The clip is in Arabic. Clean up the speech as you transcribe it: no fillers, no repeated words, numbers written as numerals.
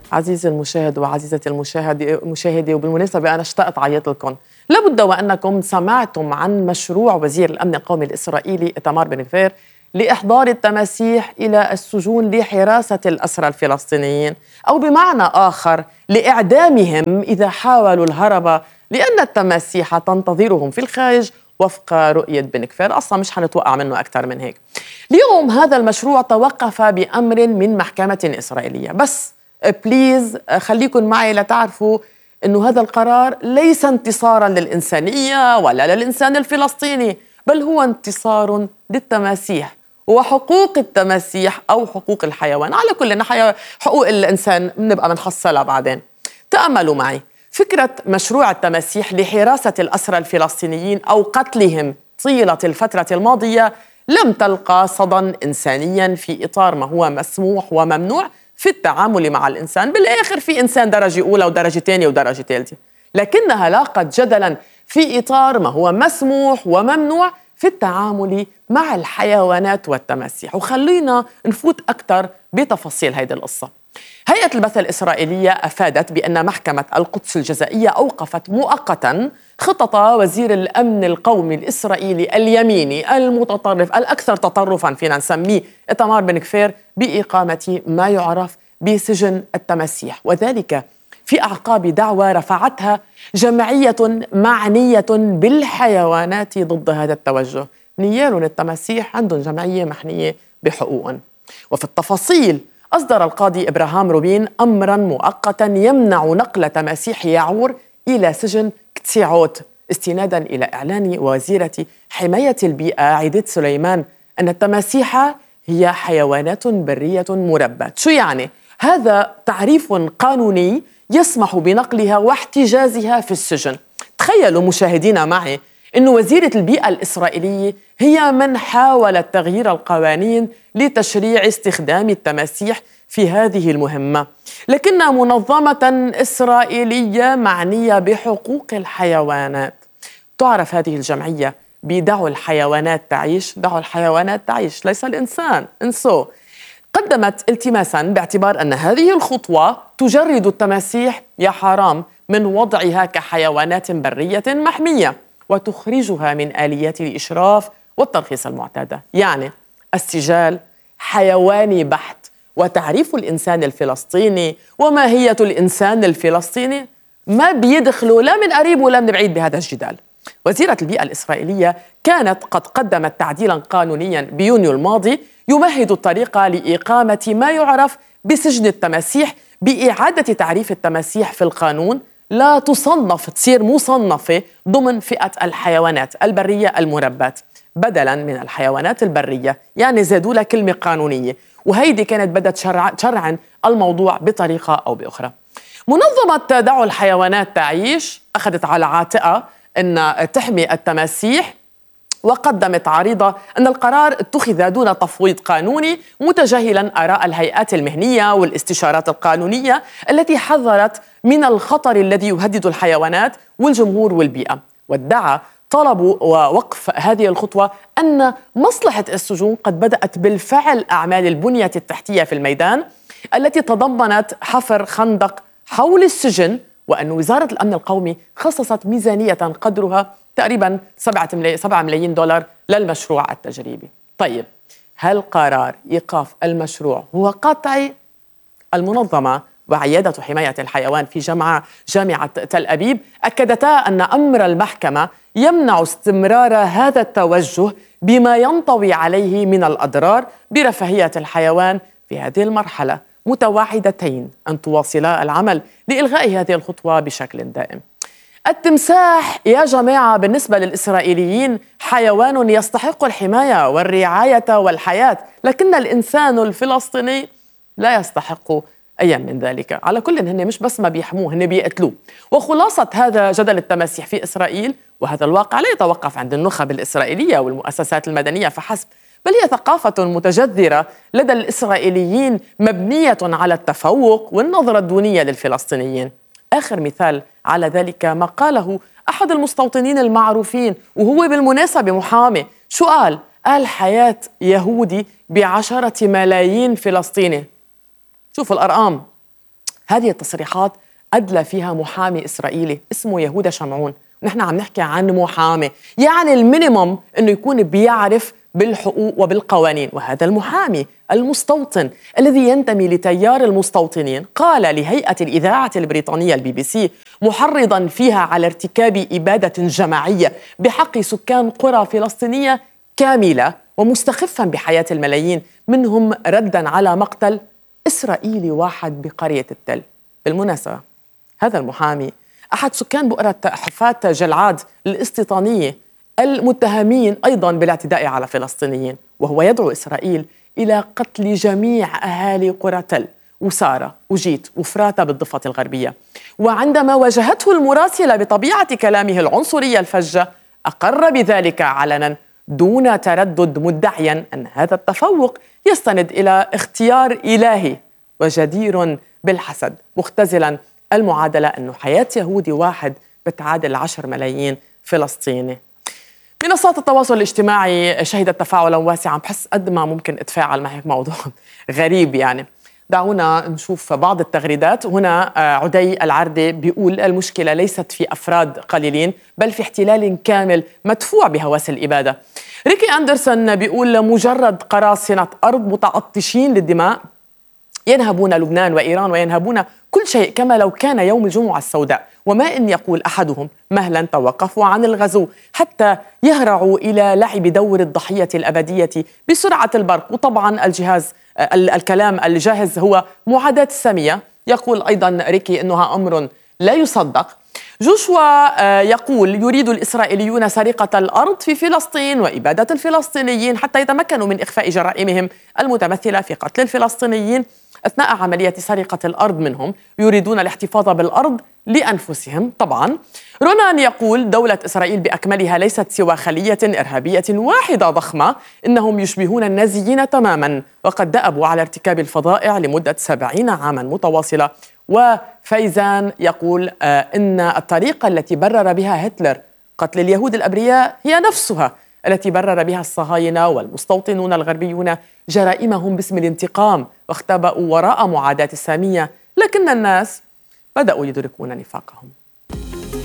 عزيزي المشاهد وعزيزتي المشاهدة، وبالمناسبة أنا اشتقت عيط لكم. لابد وأنكم سمعتم عن مشروع وزير الأمن القومي الإسرائيلي إيتمار بن غفير لإحضار التماسيح إلى السجون لحراسة الأسرى الفلسطينيين، أو بمعنى آخر لإعدامهم إذا حاولوا الهرب، لأن التماسيح تنتظرهم في الخارج وفق رؤية بن غفير. أصلا مش حنتوقع منه أكثر من هيك. اليوم هذا المشروع توقف بأمر من محكمة إسرائيلية، بس بليز خليكن معي لتعرفوا أنه هذا القرار ليس انتصارا للإنسانية ولا للإنسان الفلسطيني، بل هو انتصار للتماسيح وحقوق التماسيح أو حقوق الحيوان. على كل حقوق الإنسان بنبقى بنحصلها بعدين. تأملوا معي فكرة مشروع التماسيح لحراسة الأسرى الفلسطينيين أو قتلهم طيلة الفترة الماضية لم تلقى صدى إنسانيا في إطار ما هو مسموح وممنوع في التعامل مع الإنسان. بالآخر في إنسان درجة أولى ودرجة ثانية ودرجة ثالثة، لكنها لاقت جدلا في إطار ما هو مسموح وممنوع في التعامل مع الحيوانات والتماسيح. وخلينا نفوت أكثر بتفاصيل هذه القصة. هيئة البث الإسرائيلية أفادت بأن محكمة القدس الجزائية أوقفت مؤقتا خطط وزير الأمن القومي الإسرائيلي اليميني المتطرف الأكثر تطرفا فينا نسميه إيتمار بن غفير بإقامة ما يعرف بسجن التماسيح، وذلك في أعقاب دعوى رفعتها جمعية معنية بالحيوانات ضد هذا التوجه. نيالهم التماسيح عندهم جمعية محنية بحقوقهم. وفي التفاصيل أصدر القاضي إبراهام روبين أمراً مؤقتاً يمنع نقل تماسيح يعور إلى سجن كتسيعوت، استناداً إلى إعلان وزيرة حماية البيئة عيديت سليمان أن التماسيح هي حيوانات برية مرباة. شو يعني؟ هذا تعريف قانوني يسمح بنقلها واحتجازها في السجن. تخيلوا مشاهدينا معي أن وزيرة البيئة الإسرائيلية هي من حاولت تغيير القوانين لتشريع استخدام التماسيح في هذه المهمة، لكن منظمة إسرائيلية معنية بحقوق الحيوانات تعرف هذه الجمعية بدعوا الحيوانات تعيش. دعوا الحيوانات تعيش، ليس الإنسان، انسوه. قدمت التماسا باعتبار أن هذه الخطوة تجرد التماسيح يا حرام من وضعها كحيوانات برية محمية وتخرجها من آليات الإشراف والترخيص المعتادة، يعني السجال حيواني بحت. وتعريف الإنسان الفلسطيني وماهية الإنسان الفلسطيني ما بيدخلوا لا من قريب ولا من بعيد بهذا الجدال. وزيرة البيئة الإسرائيلية كانت قد قدمت تعديلا قانونيا بيونيو الماضي يمهد الطريق لإقامة ما يعرف بسجن التماسيح بإعادة تعريف التماسيح في القانون لا تصير مصنفة ضمن فئة الحيوانات البرية المرباة بدلاً من الحيوانات البرية، يعني زادوا لها كلمة قانونية. وهيدي كانت بدأت شرعا الموضوع بطريقة أو بأخرى. منظمة دعوا الحيوانات تعيش أخذت على عاتقها أن تحمي التماسيح، وقدمت عريضة أن القرار اتخذ دون تفويض قانوني متجاهلا آراء الهيئات المهنية والاستشارات القانونية التي حذرت من الخطر الذي يهدد الحيوانات والجمهور والبيئة. وادعى طلبوا ووقف هذه الخطوة أن مصلحة السجون قد بدأت بالفعل أعمال البنية التحتية في الميدان التي تضمنت حفر خندق حول السجن، وأن وزارة الأمن القومي خصصت ميزانية قدرها تقريبا 7 ملايين دولار للمشروع التجريبي. طيب، هل قرار إيقاف المشروع هو قطعي؟ المنظمة وعيادة حماية الحيوان في جامعة تل أبيب أكدتا أن أمر المحكمة يمنع استمرار هذا التوجه بما ينطوي عليه من الأضرار برفاهية الحيوان في هذه المرحلة، متوعدتين أن تواصلا العمل لإلغاء هذه الخطوة بشكل دائم. التمساح يا جماعة بالنسبة للإسرائيليين حيوان يستحق الحماية والرعاية والحياة، لكن الإنسان الفلسطيني لا يستحق أي من ذلك. على كل هن مش بس ما بيحموه، هن بيقتلوه. وخلاصة هذا جدل التماسيح في إسرائيل، وهذا الواقع لا يتوقف عند النخب الإسرائيلية والمؤسسات المدنية فحسب، بل هي ثقافة متجذرة لدى الإسرائيليين مبنية على التفوق والنظرة الدونية للفلسطينيين. آخر مثال على ذلك ما قاله أحد المستوطنين المعروفين، وهو بالمناسبة محامي. شو قال؟ قال حياة يهودي ب10 ملايين فلسطيني. شوفوا الأرقام، هذه التصريحات أدلى فيها محامي إسرائيلي اسمه يهودا شمعون. نحن عم نحكي عن محامي، يعني المينيموم أنه يكون بيعرف بالحقوق وبالقوانين. وهذا المحامي المستوطن الذي ينتمي لتيار المستوطنين قال لهيئة الإذاعة البريطانية BBC محرضا فيها على ارتكاب إبادة جماعية بحق سكان قرى فلسطينية كاملة ومستخفا بحياة الملايين منهم ردا على مقتل إسرائيلي واحد بقرية التل. بالمناسبة هذا المحامي أحد سكان بؤرة حفاة جلعاد الاستيطانية المتهمين أيضا بالاعتداء على فلسطينيين، وهو يدعو إسرائيل إلى قتل جميع أهالي قرى تل وسارة وجيت وفراتة بالضفة الغربية. وعندما واجهته المراسلة بطبيعة كلامه العنصرية الفجة أقر بذلك علنا دون تردد، مدعيا أن هذا التفوق يستند إلى اختيار إلهي وجدير بالحسد، مختزلا المعادلة أن حياة يهودي واحد بتعادل 10 ملايين فلسطيني. منصات التواصل الاجتماعي شهدت تفاعلا واسعا. بحس قد ما ممكن اتفاعل مع هيك موضوع غريب يعني. دعونا نشوف بعض التغريدات. هنا عدي العردي بيقول المشكلة ليست في أفراد قليلين بل في احتلال كامل مدفوع بهوس الإبادة. ريكي أندرسون بيقول مجرد قراصنة أرض متعطشين للدماء ينهبون لبنان وإيران وينهبون كل شيء كما لو كان يوم الجمعة السوداء، وما إن يقول أحدهم مهلا توقفوا عن الغزو حتى يهرعوا إلى لعب دور الضحية الأبدية بسرعة البرق. وطبعا الكلام الجاهز هو معاداة السامية. يقول أيضا ريكي أنها أمر لا يصدق. جوشوا يقول يريد الإسرائيليون سرقة الأرض في فلسطين وإبادة الفلسطينيين حتى يتمكنوا من إخفاء جرائمهم المتمثلة في قتل الفلسطينيين أثناء عملية سرقة الأرض منهم. يريدون الاحتفاظ بالأرض لأنفسهم. طبعا رونان يقول دولة إسرائيل بأكملها ليست سوى خلية إرهابية واحدة ضخمة، إنهم يشبهون النازيين تماما وقد دأبوا على ارتكاب الفظائع لمدة 70 عاما متواصلة. وفيزان يقول إن الطريقة التي برر بها هتلر قتل اليهود الأبرياء هي نفسها التي برر بها الصهاينة والمستوطنون الغربيون جرائمهم باسم الانتقام واختبأوا وراء معاداة السامية، لكن الناس بدأوا يدركون نفاقهم.